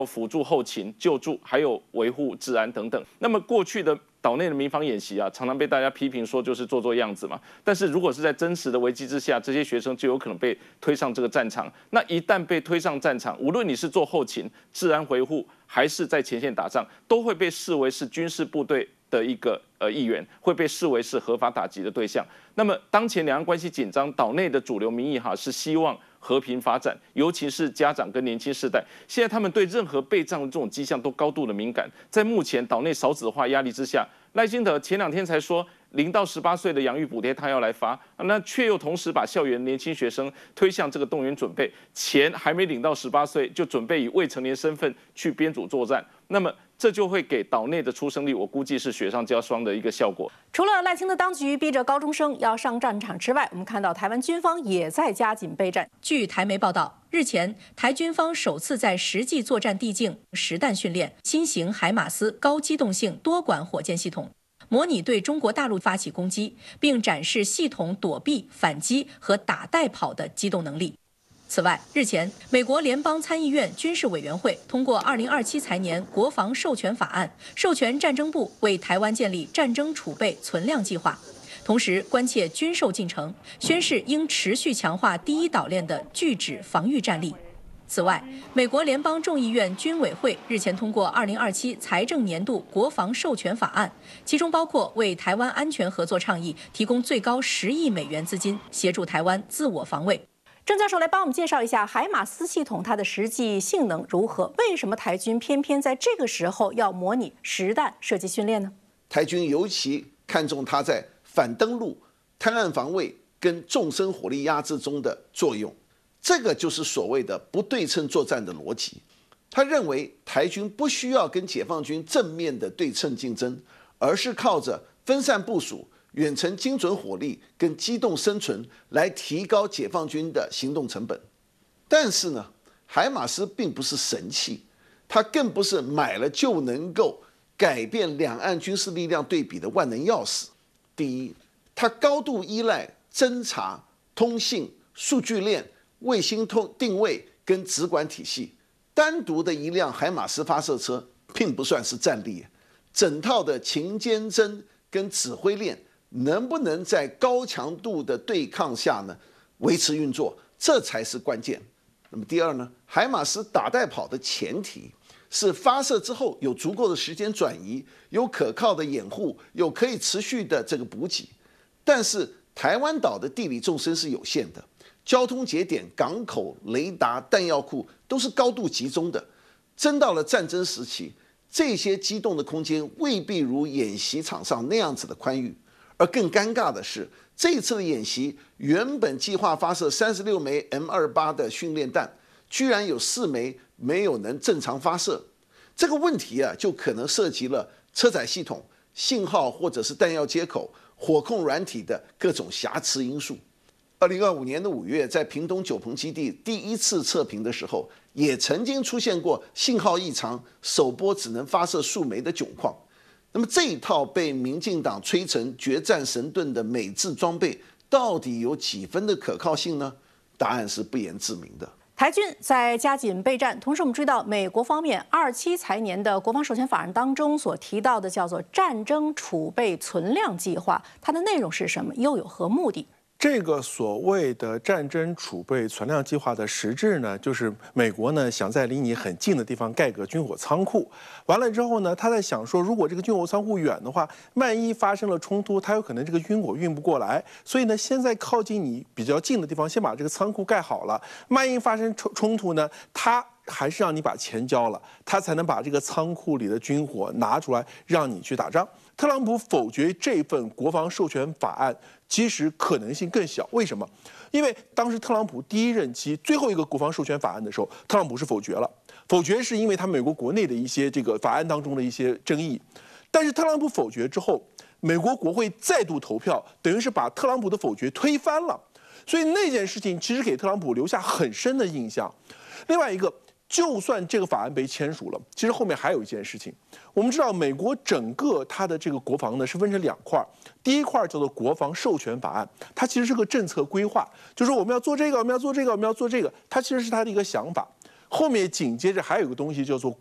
辅助后勤、救助，还有维护治安等等。那么过去的岛内的民防演习啊，常常被大家批评说就是做样子嘛。但是如果是在真实的危机之下，这些学生就有可能被推上这个战场。那一旦被推上战场，无论你是做后勤、治安维护，还是在前线打仗，都会被视为是军事部队的一个一员，会被视为是合法打击的对象。那么当前两岸关系紧张，岛内的主流民意是希望和平发展，尤其是家长跟年轻世代，现在他们对任何备战的这种迹象都高度的敏感。在目前岛内少子化压力之下，赖清德前2天才说0到18岁的养育补贴他要来发，那却又同时把校园年轻学生推向这个动员准备，钱还没领到18岁就准备以未成年身份去编组作战，那么这就会给岛内的出生率，我估计是雪上加霜的一个效果。 除了赖清德当局逼着高中生要上战场之外，我们看到台湾军方也在加紧备战。 据台媒报道，日前台军方首次在实际作战地境实弹训练新型海马斯高机动性多管火箭系统，模拟对中国大陆发起攻击，并展示系统躲避、反击和打带跑的机动能力。此外，日前，美国联邦参议院军事委员会通过2027财年国防授权法案，授权战争部为台湾建立战争储备存量计划，同时关切军售进程，宣示应持续强化第一岛链的拒止防御战力。此外，美国联邦众议院军委会日前通过2027财政年度国防授权法案，其中包括为台湾安全合作倡议提供最高10亿美元资金，协助台湾自我防卫。 郑教授来帮我们介绍一下海马斯系统它的实际性能如何？为什么台军偏偏在这个时候要模拟实弹射击训练呢？ 台军尤其看重它在反登陆、滩岸防卫跟纵深火力压制中的作用，这个就是所谓的不对称作战的逻辑。他认为台军不需要跟解放军正面的对称竞争，而是靠着分散部署、远程精准火力跟机动生存来提高解放军的行动成本。但是呢，海马斯并不是神器，它更不是买了就能够改变两岸军事力量对比的万能钥匙。第一，它高度依赖侦察、通信、数据链、卫星定位跟直管体系。单独的一辆海马斯发射车并不算是战力，整套的勤监侦跟指挥链能不能在高强度的对抗下呢维持运作，这才是关键。那么第二呢，海马斯打带跑的前提是发射之后有足够的时间转移，有可靠的掩护，有可以持续的这个补给。但是台湾岛的地理纵深是有限的，交通节点、港口、雷达、弹药库都是高度集中的。真到了战争时期，这些机动的空间未必如演习场上那样子的宽裕。而更尴尬的是，这一次的演习原本计划发射36枚 M28的训练弹，居然有4枚没有能正常发射。这个问题啊，就可能涉及了车载系统、信号或者是弹药接口、火控软体的各种瑕疵因素。2025年的5月，在屏东九鹏基地第一次测评的时候，也曾经出现过信号异常，首波只能发射数枚的窘况。那么这一套被民进党吹成决战神盾的美制装备，到底有几分的可靠性呢？答案是不言自明的。 台军在加紧备战，同时我们注意到美国方面27财年的国防授权法案当中所提到的叫做战争储备存量计划，它的内容是什么？又有何目的？ 这个所谓的战争储备存量计划的实质呢，就是美国呢想在离你很近的地方盖个军火仓库，完了之后呢，他在想说，如果这个军火仓库远的话，万一发生了冲突，他有可能这个军火运不过来，所以呢，先在靠近你比较近的地方，先把这个仓库盖好了，万一发生冲突呢，他还是让你把钱交了，他才能把这个仓库里的军火拿出来让你去打仗。特朗普否决这份国防授权法案，其实可能性更小。为什么？因为当时特朗普第一任期最后一个国防授权法案的时候，特朗普是否决了。否决是因为他美国国内的一些这个法案当中的一些争议。但是特朗普否决之后，美国国会再度投票，等于是把特朗普的否决推翻了。所以那件事情其实给特朗普留下很深的印象。另外一个，就算这个法案被签署了，其实后面还有一件事情。我们知道，美国整个它的这个国防呢是分成2块，第一块叫做国防授权法案，它其实是个政策规划，就是说我们要做这个，我们要做这个，我们要做这个，它其实是它的一个想法。 后面紧接着还有一个东西叫做